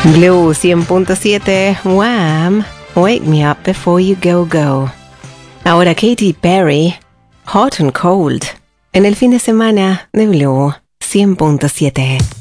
Blue 100.7, Wham! Wake me up before you go go. Ahora Katy Perry, Hot and Cold, en el fin de semana de Blue 100.7.